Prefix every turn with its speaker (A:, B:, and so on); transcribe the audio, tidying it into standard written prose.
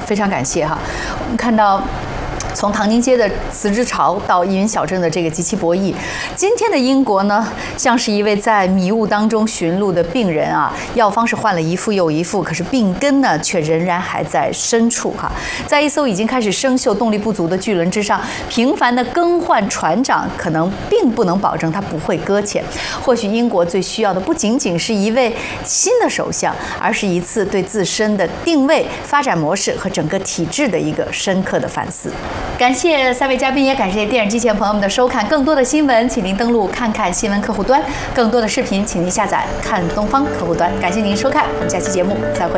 A: 非常感谢哈。我们看到从唐宁街的辞职潮到依云小镇的这个极其博弈，今天的英国呢，像是一位在迷雾当中寻路的病人啊，药方是换了一副又一副，可是病根呢却仍然还在深处哈。在一艘已经开始生锈、动力不足的巨轮之上，频繁的更换船长，可能并不能保证它不会搁浅。或许英国最需要的不仅仅是一位新的首相，而是一次对自身的定位、发展模式和整个体制的一个深刻的反思。感谢3位嘉宾，也感谢电视机前朋友们的收看。更多的新闻，请您登录看看新闻客户端；更多的视频，请您下载看东方客户端。感谢您收看，我们下期节目再会。